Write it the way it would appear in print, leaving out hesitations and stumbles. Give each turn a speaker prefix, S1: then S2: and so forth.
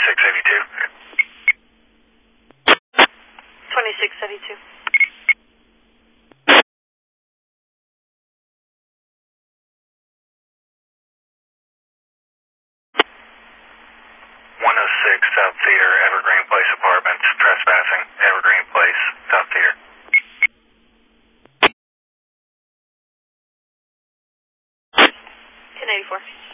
S1: 2682. 106 South Theater, Evergreen Place Apartments, trespassing, Evergreen Place, South Theater. 1084.